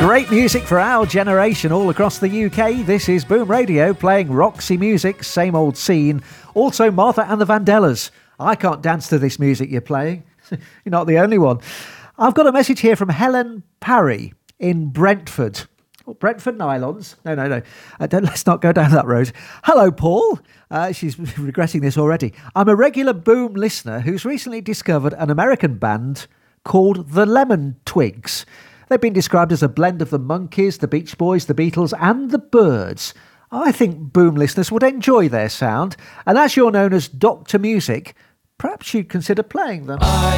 Great music for our generation all across the UK. This is Boom Radio playing Roxy music, same old scene. Also Martha and the Vandellas. I can't dance to this music you're playing. You're not the only one. I've got a message here from Helen Parry in Brentford. Oh, Brentford Nylons? No. Let's not go down that road. Hello, Paul. She's regretting this already. I'm a regular Boom listener who's recently discovered an American band called the Lemon Twigs. They've been described as a blend of the Monkees, the Beach Boys, the Beatles and the Byrds. I think Boom listeners would enjoy their sound. And as you're known as Dr. Music, perhaps you'd consider playing them.